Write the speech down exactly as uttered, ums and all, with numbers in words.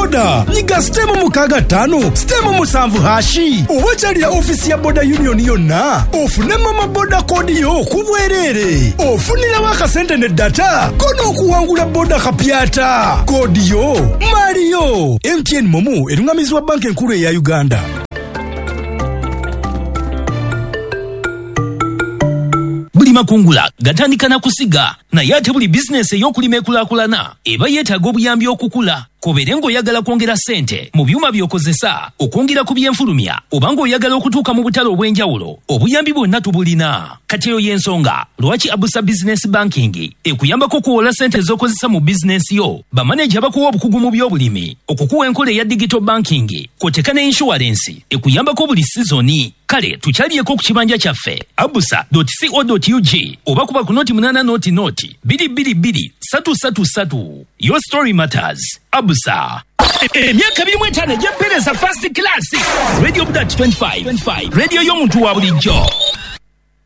boda nyiga stemu mukaga tano stemu musanvu hashi owachalira ofisi ya boda union yonna ofune mama boda kodi yo kubwerere ofunira waka sente ne data kono kuwangula boda kapyata kodi yo Mario M T N Momo erungamizwa banki enkulu ya Uganda. Buli makungula gatandika na kusiga na yate buli business eyokulima ekulakulana eba yeetaaga obuyambi okukula. Koberengo oyagala kwongera sente mu byuma byokozesa okwongera ku byenfulumya obanga oyagala okutuuka mu butale obw'enjawulo obuyambi bwonna tubulina. Kati eyo y'ensonga lwaki Abusa Business Banking ekuyambako okuwola sente z'okozesa mu business yo bamaneja bakuwa obukugu mu by'obulimi okukuwa enkola eya digital banking kw'oteeka ne insurance ekuyambako buli sizoni. Kale tukyaliyeko ku kibanja kyaffe abusa dot co dot u g oba kuba ku noti munana noti noti biri biri biri satu satu satu. Your story matters. Abusa. Emyaka biri mu etaano egy'empeereza first class. Radio Budat twenty-five. Radio y'omuntu wa bulijjo.